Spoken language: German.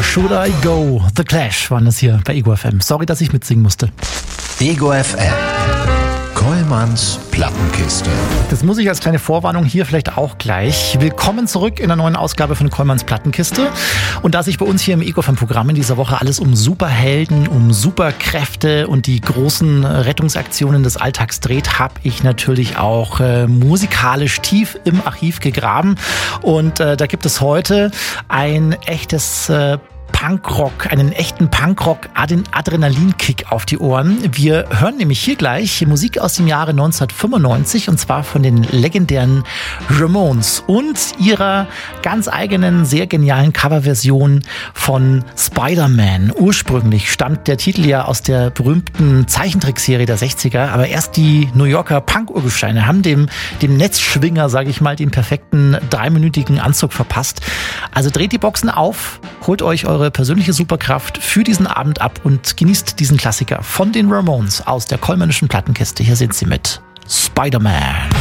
Should I Go? The Clash waren das hier bei Ego FM. Sorry, dass ich mitsingen musste. Ego FM. Kollmanns Plattenkiste. Das muss ich als kleine Vorwarnung hier vielleicht auch gleich. Willkommen zurück in der neuen Ausgabe von Kollmanns Plattenkiste. Und da sich bei uns hier im Ego FM-Programm in dieser Woche alles um Superhelden, um Superkräfte und die großen Rettungsaktionen des Alltags dreht, habe ich natürlich auch musikalisch tief im Archiv gegraben. Und da gibt es heute ein echtes Punkrock, einen echten Punkrock-Adrenalinkick auf die Ohren. Wir hören nämlich hier gleich Musik aus dem Jahre 1995 und zwar von den legendären Ramones und ihrer ganz eigenen, sehr genialen Coverversion von Spider-Man. Ursprünglich stammt der Titel ja aus der berühmten Zeichentrickserie der 60er, aber erst die New Yorker Punk-Urgesteine haben dem Netzschwinger, sage ich mal, den perfekten 3-minütigen Anzug verpasst. Also dreht die Boxen auf, holt euch eure persönliche Superkraft für diesen Abend ab und genießt diesen Klassiker von den Ramones aus der Kollmännischen Plattenkiste. Hier sind sie mit Spider-Man.